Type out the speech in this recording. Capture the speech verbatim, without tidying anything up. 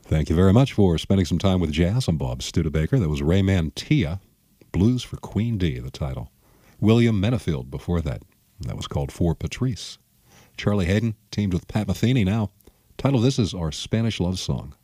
Thank you very much for spending some time with jazz. I'm Bob Studebaker. That was Ray Mantilla, Blues for Queen D, the title. William Menafield before that. That was called For Patrice. Charlie Haydn teamed with Pat Metheny now. Title of this is Our Spanish Love Song.